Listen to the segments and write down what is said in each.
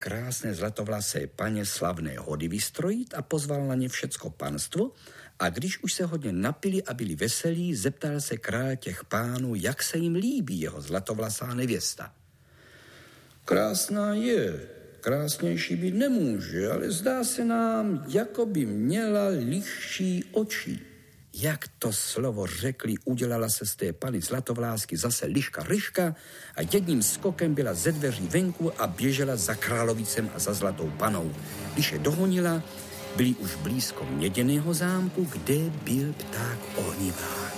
krásné zlatovlasé paně slavné hody vystrojit a pozval na ně všecko panstvo a když už se hodně napili a byli veselí, zeptal se král těch pánů, jak se jim líbí jeho zlatovlasá nevěsta. Krásná je, krásnější být nemůže, ale zdá se nám, jako by měla lichší oči. Jak to slovo řekli, udělala se z té pany zlatovlásky zase liška ryška a jedním skokem byla ze dveří venku a běžela za královicem a za zlatou panou. Když je dohonila, byli už blízko měděného zámku, kde byl pták ohnivák.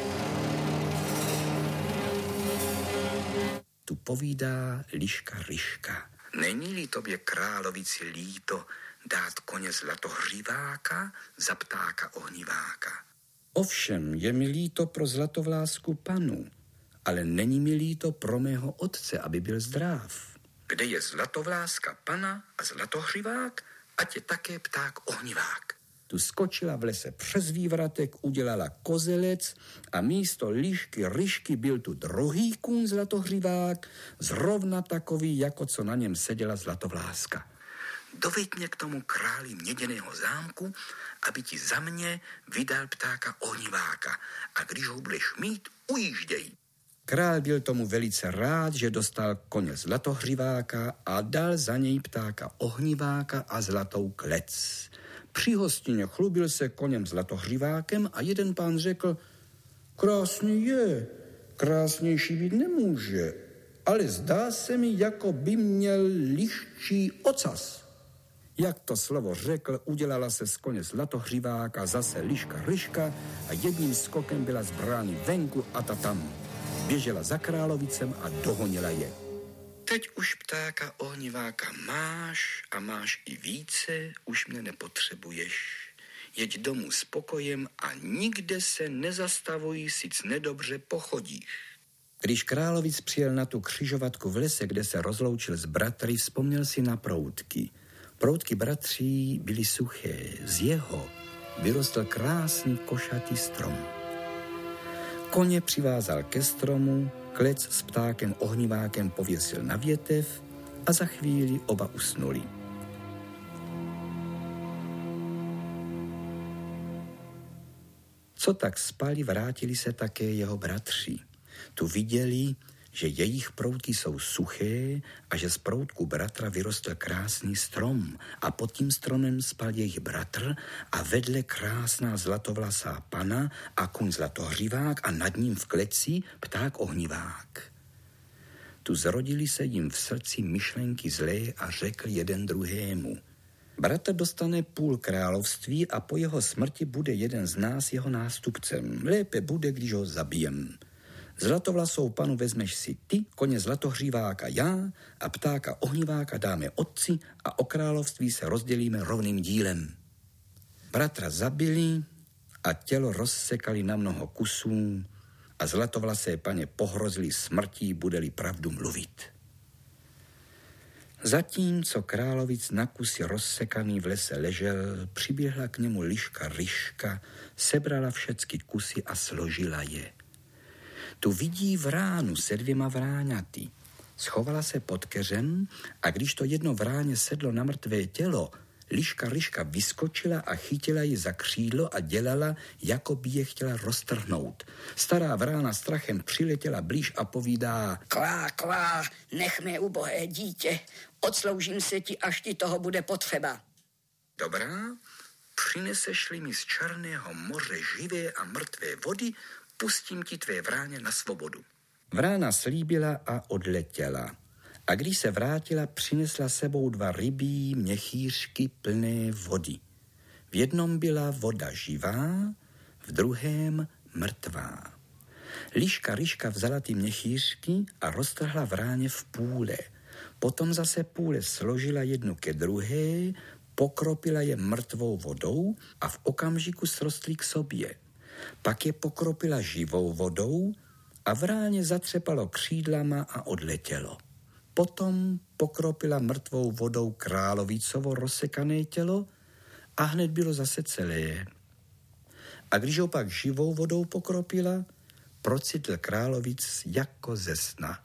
Tu povídá liška ryška. Není-li tobě královici líto dát koně zlatohřiváka za ptáka ohniváka? Ovšem je mi líto pro zlatovlásku panu, ale není mi líto pro mého otce, aby byl zdrav. Kde je zlatovláska pana a zlatohřivák, ať je také pták ohnivák. Tu skočila v lese přes vývratek, udělala kozelec a místo lišky ryšky byl tu druhý kůň zlatohřivák, zrovna takový, jako co na něm seděla zlatovláska. Doveď mě k tomu králi měděného zámku, aby ti za mě vydal ptáka ohniváka a když ho budeš mít, ujížděj. Král byl tomu velice rád, že dostal koně zlatohřiváka a dal za něj ptáka ohniváka a zlatou klec. Při hostině chlubil se koněm zlatohřivákem a jeden pán řekl, krásný je, krásnější být nemůže, ale zdá se mi, jako by měl liščí ocas. Jak to slovo řekl, udělala se z koně zlatohřiváka zase liška ryška a jedním skokem byla z brány venku a ta tam. Běžela za královicem a dohonila je. Teď už ptáka ohniváka máš a máš i více, už mě nepotřebuješ. Jeď domů s pokojem a nikde se nezastavuj, sic nedobře pochodíš. Když královic přijel na tu křižovatku v lese, kde se rozloučil s bratry, vzpomněl si na proutky. Proutky bratří byly suché, z jeho vyrostl krásný košatý strom. Koně přivázal ke stromu, klec s ptákem ohnivákem pověsil na větev a za chvíli oba usnuli. Co tak spali, vrátili se také jeho bratři. Tu viděli, že jejich proutky jsou suché a že z proutku bratra vyrostl krásný strom a pod tím stromem spal jejich bratr a vedle krásná zlatovlasá pana a kuň zlatohřivák a nad ním v kleci pták ohnivák. Tu zrodili se jim v srdci myšlenky zlé a řekl jeden druhému. Bratr dostane půl království a po jeho smrti bude jeden z nás jeho nástupcem. Lépe bude, když ho zabijem. Zlatovlasou panu vezmeš si ty, koně zlatohřiváka já a ptáka ohniváka dáme otci a o království se rozdělíme rovným dílem. Bratra zabili a tělo rozsekali na mnoho kusů a zlatovlasé paně pohrozili smrtí, bude-li pravdu mluvit. Zatímco královic na kusy rozsekaný v lese ležel, přiběhla k němu liška ryška, sebrala všecky kusy a složila je. Tu vidí vránu se 2 vráňaty. Schovala se pod keřem a když to jedno vráně sedlo na mrtvé tělo, liška ryška vyskočila a chytila ji za křídlo a dělala, jako by je chtěla roztrhnout. Stará vrána strachem přiletěla blíž a povídá: Klá, klá, nech mé ubohé dítě, odsloužím se ti, až ti toho bude potřeba. Dobrá, přineseš-li mi z Černého moře živé a mrtvé vody, pustím ti tvé vráně na svobodu. Vrána slíbila a odletěla. A když se vrátila, přinesla sebou 2 rybí měchýřky plné vody. V jednom byla voda živá, v druhém mrtvá. Liška ryška vzala ty měchýřky a roztrhla vráně v půle. Potom zase půle složila jednu ke druhé, pokropila je mrtvou vodou a v okamžiku srostly k sobě. Pak je pokropila živou vodou a vráně zatřepalo křídlama a odletělo. Potom pokropila mrtvou vodou královicovo rozsekané tělo a hned bylo zase celé. A když ho pak živou vodou pokropila, procitl královic jako ze sna.